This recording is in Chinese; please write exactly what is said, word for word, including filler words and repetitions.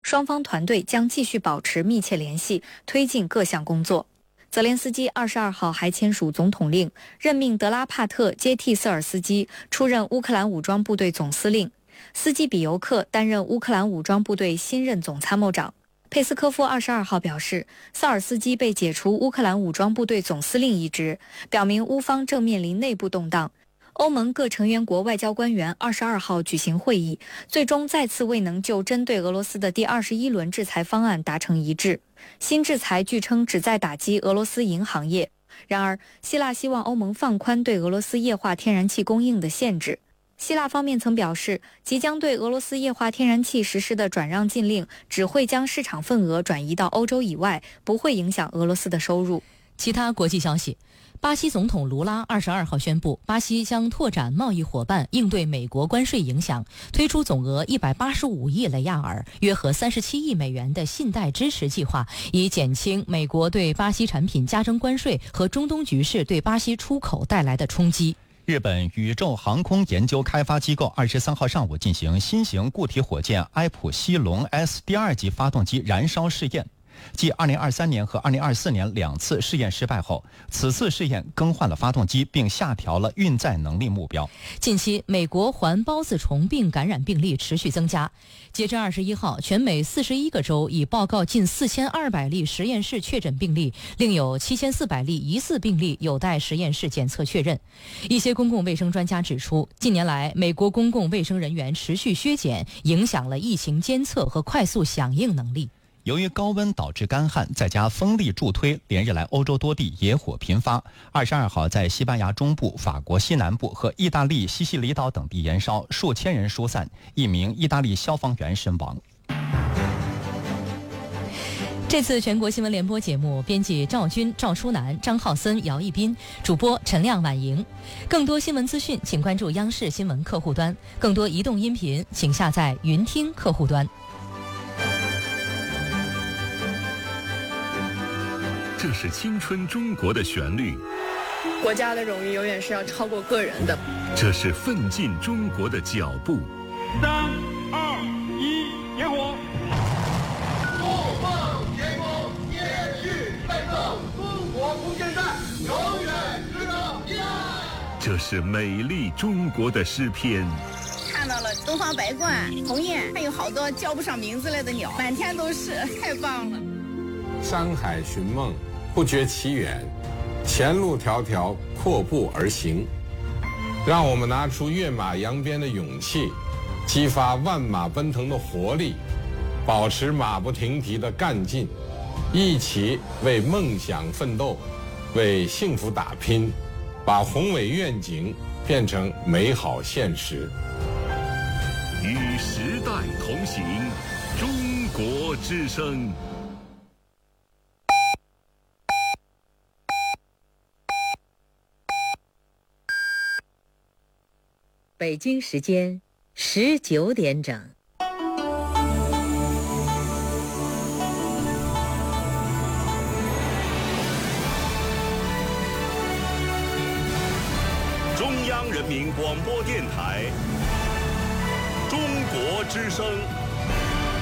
双方团队将继续保持密切联系，推进各项工作。泽连斯基二十二号还签署总统令，任命德拉帕特接替瑟尔斯基出任乌克兰武装部队总司令，斯基比尤克担任乌克兰武装部队新任总参谋长。佩斯科夫二十二号表示，萨尔斯基被解除乌克兰武装部队总司令一职，表明乌方正面临内部动荡。欧盟各成员国外交官员二十二号举行会议，最终再次未能就针对俄罗斯的第二十一轮制裁方案达成一致。新制裁据称旨在打击俄罗斯银行业，然而希腊希望欧盟放宽对俄罗斯液化天然气供应的限制。希腊方面曾表示，即将对俄罗斯液化天然气实施的转让禁令只会将市场份额转移到欧洲以外，不会影响俄罗斯的收入。 其他国际消息，巴西总统卢拉二十二号宣布，巴西将拓展贸易伙伴，应对美国关税影响，推出总额一百八十五亿雷亚尔，约合三十七亿美元的信贷支持计划，以减轻美国对巴西产品加征关税和中东局势对巴西出口带来的冲击。 日本宇宙航空研究开发机构二十三号上午进行新型固体火箭埃普西龙 S 第二级发动机燃烧试验。继二零二三年和二零二四年两次试验失败后，此次试验更换了发动机，并下调了运载能力目标。 近期，美国环孢子虫病感染病例持续增加。截至二十一号，全美四十一个州已报告近四千二百例实验室确诊病例，另有七千四百例疑似病例有待实验室检测确认。一些公共卫生专家指出，近年来美国公共卫生人员持续削减，影响了疫情监测和快速响应能力。 由于高温导致干旱，再加风力助推，连日来欧洲多地野火频发。二十二号，在西班牙中部、法国西南部和意大利西西里岛等地燃烧，数千人疏散，一名意大利消防员身亡。 这次全国新闻联播节目，编辑赵军、赵书南、张浩森、姚一斌，主播陈亮、婉莹。更多新闻资讯，请关注央视新闻客户端；更多移动音频，请下载云听客户端。 这是青春中国的旋律， 国家的荣誉永远是要超过个人的。 这是奋进中国的脚步。 三二一，点火！ 不放天空，延续奋斗，中国空间站永远值得依赖。 这是美丽中国的诗篇。 看到了东方白鹳、鸿雁，还有好多叫不上名字来的鸟，满天都是，太棒了。 山海寻梦，不觉其远，前路迢迢，阔步而行。让我们拿出跃马扬鞭的勇气，激发万马奔腾的活力，保持马不停蹄的干劲，一起为梦想奋斗，为幸福打拼，把宏伟愿景变成美好现实。 与时代同行，中国之声。 北京时间十九点整。 中央人民广播电台，中国之声。